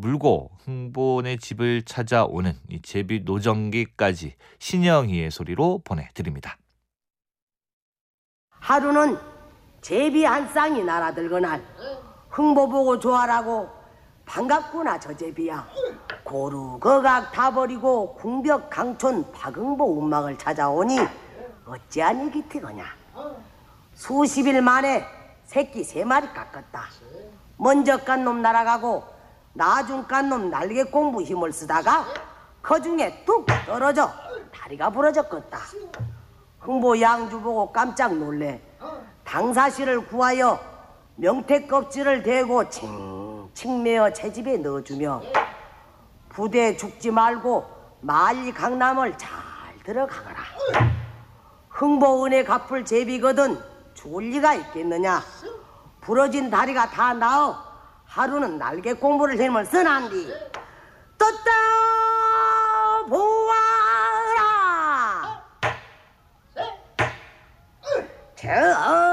물고 흥보네 집을 찾아오는 이 제비 노정기까지 신영이의 소리로 보내드립니다. 하루는 제비 한 쌍이 날아들거날 흥보 보고 좋아라고 반갑구나 저 제비야. 고루 거각 다 버리고 궁벽 강촌 박흥보 운막을 찾아오니 어찌한 일기티거냐. 수십일 만에 새끼 3마리 깎았다. 먼저 깐 놈 날아가고 나중 깐 놈 날개 공부 힘을 쓰다가 그중에 뚝 떨어져 다리가 부러졌겠다. 흥보 양주 보고 깜짝 놀래 당사실을 구하여 명태 껍질을 대고 칭칭 매어 채집에 넣어주며 부대 죽지 말고 만리 강남을 잘 들어가거라. 흥보 은혜 갚을 제비거든 죽을 리가 있겠느냐. 부러진 다리가 다 나어 하루는 날개 공부를 힘을 쓰난디 떴다 보아라. 저